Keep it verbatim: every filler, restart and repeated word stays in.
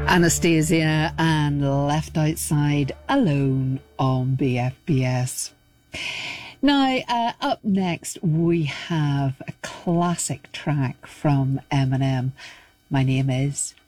Anastasia and Left Outside Alone on B F B S. Now, uh, up next, we have a classic track from Eminem. My name is